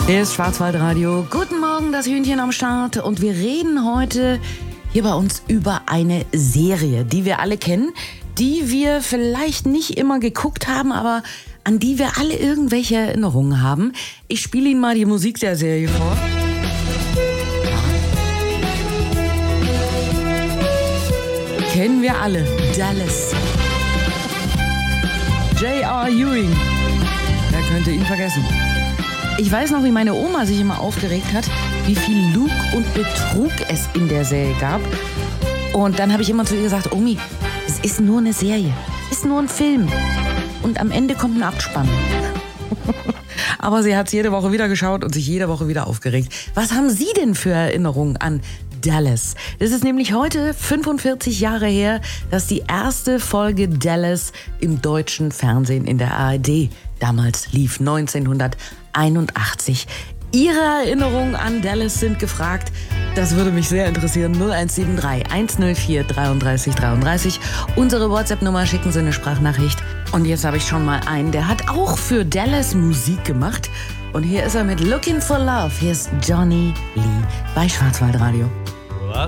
Hier ist Schwarzwaldradio. Guten Morgen, das Hühnchen am Start. Und wir reden heute hier bei uns über eine Serie, die wir alle kennen, die wir vielleicht nicht immer geguckt haben, aber an die wir alle irgendwelche Erinnerungen haben. Ich spiele Ihnen mal die Musik der Serie vor. Kennen wir alle. Dallas. J.R. Ewing. Wer könnte ihn vergessen? Ich weiß noch, wie meine Oma sich immer aufgeregt hat, wie viel Lug und Betrug es in der Serie gab. Und dann habe ich immer zu ihr gesagt, Omi, es ist nur eine Serie, es ist nur ein Film. Und am Ende kommt ein Abspann. Aber sie hat es jede Woche wieder geschaut und sich jede Woche wieder aufgeregt. Was haben Sie denn für Erinnerungen an Dallas? Das ist nämlich heute 45 Jahre her, dass die erste Folge Dallas im deutschen Fernsehen in der ARD damals lief, 1981. Ihre Erinnerungen an Dallas sind gefragt. Das würde mich sehr interessieren. 0173 104 33 33. Unsere WhatsApp-Nummer, schicken Sie eine Sprachnachricht. Und jetzt habe ich schon mal einen, der hat auch für Dallas Musik gemacht. Und hier ist er mit Looking for Love. Hier ist Johnny Lee bei Schwarzwaldradio.